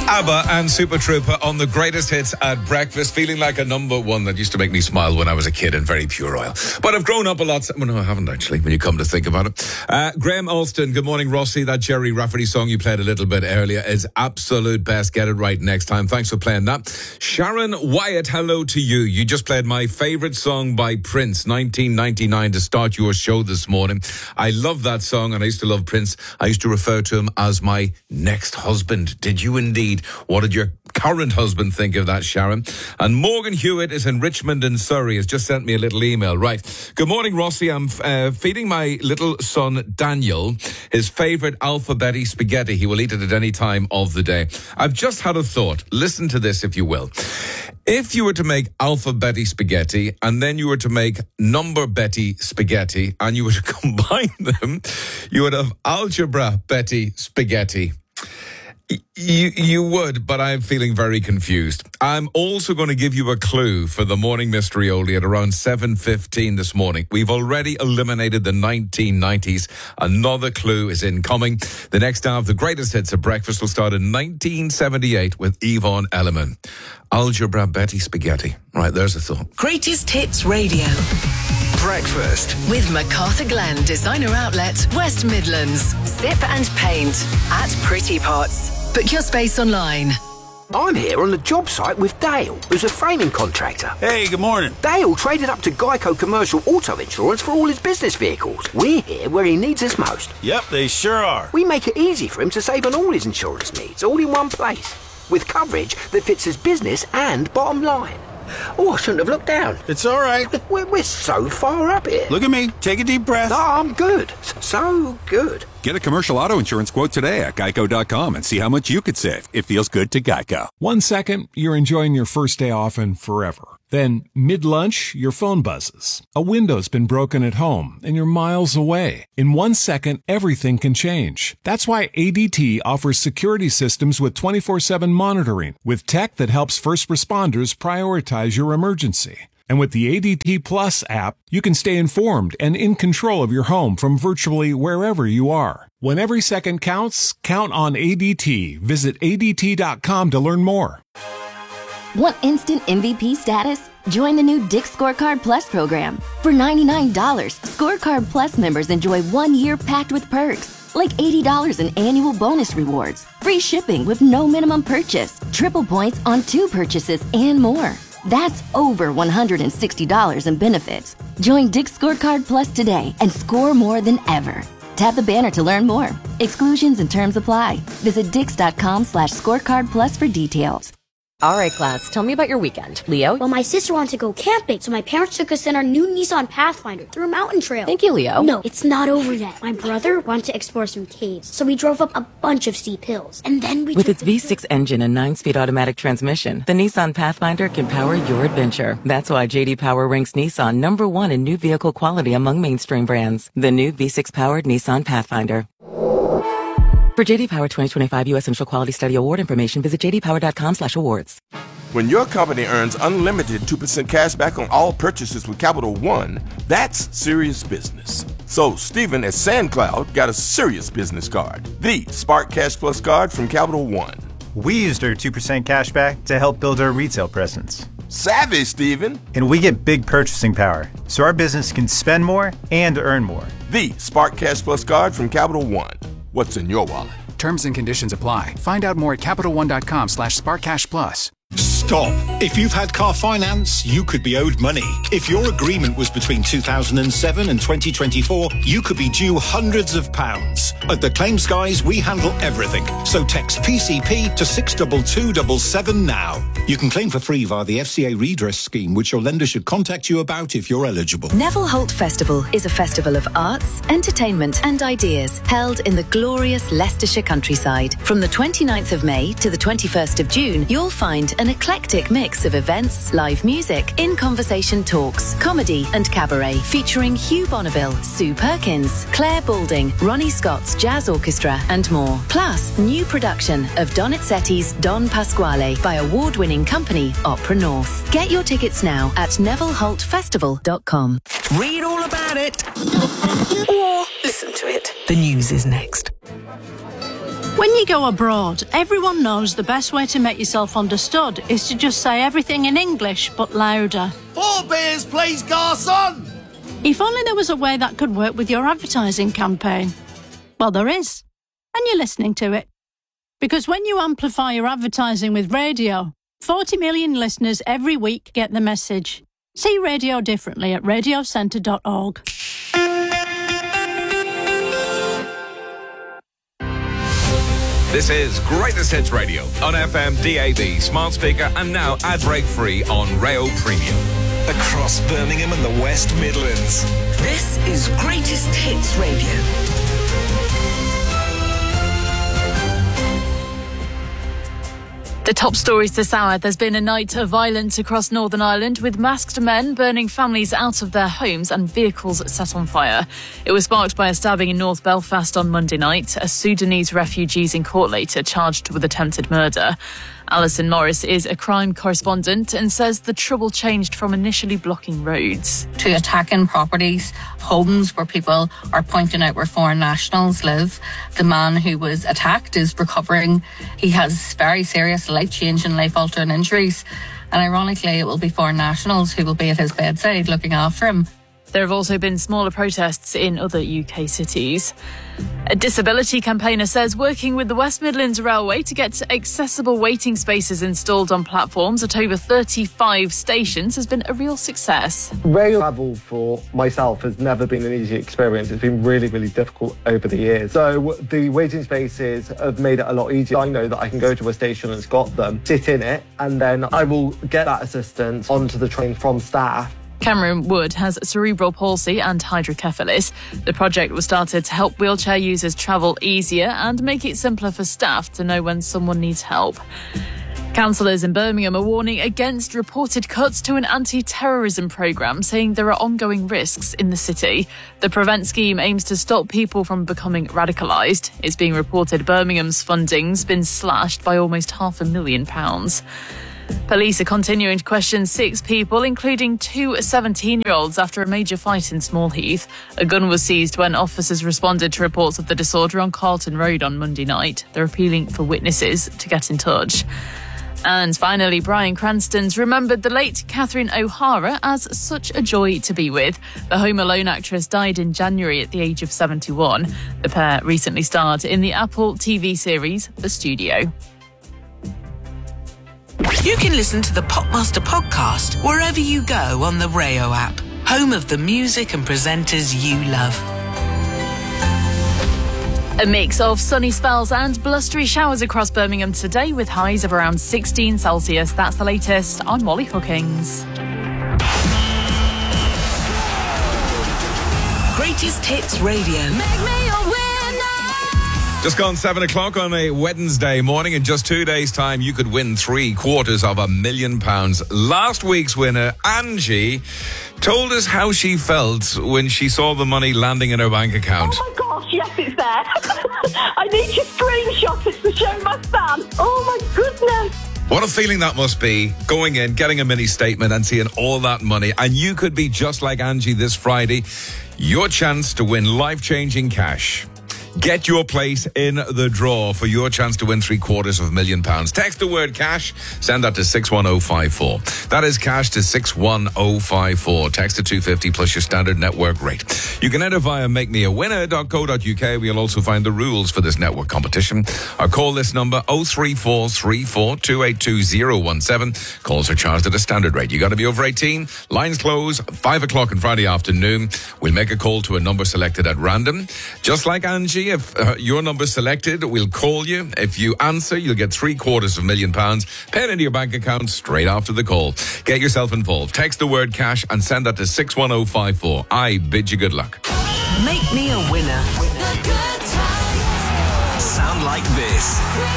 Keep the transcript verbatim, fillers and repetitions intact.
ABBA and Super Trooper on the greatest hits at breakfast, feeling like a number one that used to make me smile when I was a kid in very pure oil. But I've grown up a lot. Well, no, I haven't actually, when you come to think about it. Uh, Graham Alston, good morning, Rossi. That Jerry Rafferty song you played a little bit earlier is absolute best. Get it right next time. Thanks for playing that. Sharon Wyatt, hello to you. You just played my favourite song by Prince, nineteen ninety-nine, to start your show this morning. I love that song, and I used to love Prince. I used to refer to him as my next husband. Did you indeed? What did your current husband think of that, Sharon? And Morgan Hewitt is in Richmond in Surrey, has just sent me a little email. Right. Good morning, Rossi. I'm uh, feeding my little son, Daniel, his favourite alphabeti spaghetti. He will eat it at any time of the day. I've just had a thought. Listen to this, if you will. If you were to make alphabeti spaghetti and then you were to make number Betty spaghetti and you were to combine them, you would have algebra Betty spaghetti. You you would, but I'm feeling very confused. I'm also going to give you a clue for the morning mystery oldie at around seven fifteen this morning. We've already eliminated the nineteen nineties. Another clue is incoming. The next hour of the greatest hits of breakfast will start in nineteen seventy-eight with Yvonne Elliman. Algebra Betty Spaghetti. Right, there's a thought. Greatest Hits Radio. Breakfast With MacArthur Glen Designer Outlet, West Midlands. Sip and paint at Pretty Pots. Book your space online. I'm here on the job site with Dale, who's a framing contractor. Hey, good morning. Dale traded up to Geico Commercial Auto Insurance for all his business vehicles. We're here where he needs us most. Yep, they sure are. We make it easy for him to save on all his insurance needs, all in one place, with coverage that fits his business and bottom line. Oh, I shouldn't have looked down. It's all right. We're, we're so far up here. Look at me. Take a deep breath. No, I'm good. So good. Get a commercial auto insurance quote today at geico dot com and see how much you could save. It feels good to Geico. One second, you're enjoying your first day off and forever. Then, mid-lunch, your phone buzzes. A window's been broken at home, and you're miles away. In one second, everything can change. That's why A D T offers security systems with twenty-four seven monitoring, with tech that helps first responders prioritize your emergency. And with the A D T Plus app, you can stay informed and in control of your home from virtually wherever you are. When every second counts, count on A D T. Visit A D T dot com to learn more. Want instant M V P status? Join the new Dick's Scorecard Plus program. For ninety-nine dollars, Scorecard Plus members enjoy one year packed with perks, like eighty dollars in annual bonus rewards, free shipping with no minimum purchase, triple points on two purchases, and more. That's over one hundred sixty dollars in benefits. Join Dick's Scorecard Plus today and score more than ever. Tap the banner to learn more. Exclusions and terms apply. Visit dix dot com slash scorecard plus for details. All right, class, tell me about your weekend. Leo? Well, my sister wanted to go camping, so my parents took us in our new Nissan Pathfinder through a mountain trail. Thank you, Leo. No, it's not over yet. My brother wanted to explore some caves, so we drove up a bunch of steep hills. And then we With its V six engine and nine-speed automatic transmission, the Nissan Pathfinder can power your adventure. That's why J D Power ranks Nissan number one in new vehicle quality among mainstream brands. The new V six-powered Nissan Pathfinder. For J D Power twenty twenty-five U S Initial Quality Study Award information, visit j d power dot com slash awards. When your company earns unlimited two percent cash back on all purchases with Capital One, that's serious business. So Stephen at SandCloud got a serious business card, the Spark Cash Plus card from Capital One. We used our two percent cash back to help build our retail presence. Savvy, Stephen. And we get big purchasing power, so our business can spend more and earn more. The Spark Cash Plus card from Capital One. What's in your wallet? Terms and conditions apply. Find out more at capital one dot com slash spark cash plus. Stop. If you've had car finance, you could be owed money. If your agreement was between two thousand seven and twenty twenty-four, you could be due hundreds of pounds. At the Claims Guys, we handle everything. So text P C P to six two two seven seven now. You can claim for free via the F C A redress scheme, which your lender should contact you about if you're eligible. Neville Holt Festival is a festival of arts, entertainment and ideas held in the glorious Leicestershire countryside. From the twenty-ninth of May to the twenty-first of June, you'll find an eclectic mix of events, live music, in-conversation talks, comedy and cabaret, featuring Hugh Bonneville, Sue Perkins, Claire Balding, Ronnie Scott's Jazz Orchestra and more. Plus, new production of Donizetti's Don Pasquale by award-winning company Opera North. Get your tickets now at neville holt festival dot com. Read all about it. Or listen to it. The news is next. When you go abroad, everyone knows the best way to make yourself understood is to just say everything in English, but louder. Four beers, please, garçon! If only there was a way that could work with your advertising campaign. Well, there is. And you're listening to it. Because when you amplify your advertising with radio, forty million listeners every week get the message. See radio differently at radio centre dot org. This is Greatest Hits Radio on F M, D A B, smart speaker, and now ad break free on Rayo Premium. Across Birmingham and the West Midlands. This is Greatest Hits Radio. The top stories this hour. There's been a night of violence across Northern Ireland with masked men burning families out of their homes and vehicles set on fire. It was sparked by a stabbing in North Belfast on Monday night. A Sudanese refugee's in court later charged with attempted murder. Alison Morris is a crime correspondent and says the trouble changed from initially blocking roads to attacking properties, homes where people are pointing out where foreign nationals live. The man who was attacked is recovering. He has very serious life-changing, life-altering injuries. And ironically, it will be foreign nationals who will be at his bedside looking after him. There have also been smaller protests in other U K cities. A disability campaigner says working with the West Midlands Railway to get accessible waiting spaces installed on platforms at over thirty-five stations has been a real success. Rail travel for myself has never been an easy experience. It's been really, really difficult over the years. So the waiting spaces have made it a lot easier. I know that I can go to a station and it's got them, sit in it, and then I will get that assistance onto the train from staff. Cameron Wood has cerebral palsy and hydrocephalus. The project was started to help wheelchair users travel easier and make it simpler for staff to know when someone needs help. Councillors in Birmingham are warning against reported cuts to an anti-terrorism programme, saying there are ongoing risks in the city. The Prevent scheme aims to stop people from becoming radicalised. It's being reported Birmingham's funding's been slashed by almost half a million pounds. Police are continuing to question six people, including two seventeen-year-olds, after a major fight in Smallheath. A gun was seized when officers responded to reports of the disorder on Carlton Road on Monday night. They're appealing for witnesses to get in touch. And finally, Bryan Cranston's remembered the late Catherine O'Hara as such a joy to be with. The Home Alone actress died in January at the age of seventy-one. The pair recently starred in the Apple T V series The Studio. You can listen to the Popmaster podcast wherever you go on the Rayo app, home of the music and presenters you love. A mix of sunny spells and blustery showers across Birmingham today with highs of around sixteen Celsius. That's the latest. I'm Molly Hookings. Greatest Hits Radio. Make me a winner. Just gone seven o'clock on a Wednesday morning. In just two days' time, you could win three quarters of a million pounds. Last week's winner, Angie, told us how she felt when she saw the money landing in her bank account. Oh my gosh, yes, it's there. I need to screenshot it to show my son. Oh my goodness. What a feeling that must be, going in, getting a mini statement and seeing all that money. And you could be just like Angie this Friday. Your chance to win life-changing cash. Get your place in the draw for your chance to win three quarters of a million pounds. Text the word cash, send that to six one oh five four. That is cash to six one oh five four. Text to two fifty plus your standard network rate. You can enter via make me a winner dot co dot uk. We'll also find the rules for this network competition. Our call list number oh three four three four two eight two oh one seven. Calls are charged at a standard rate. You got to be over eighteen. Lines close five o'clock on Friday afternoon. We'll make a call to a number selected at random. Just like Angie, if uh, your number's selected, we'll call you. If you answer, you'll get three quarters of a million pounds paid into your bank account straight after the call. Get yourself involved. Text the word cash and send that to six one oh five four. I bid you good luck. Make me a winner. Sound like this.